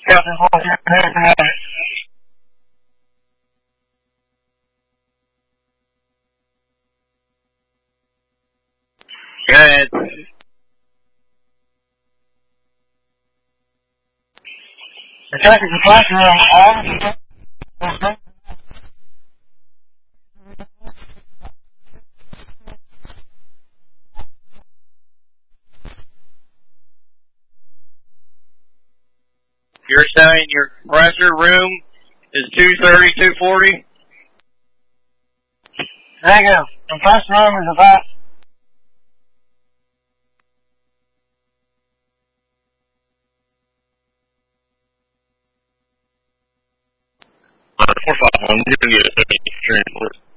Go ahead. Protecting the classroom. You're saying your compressor room is 230, 240? There you go. Compressor room is about 451, you can get a transport.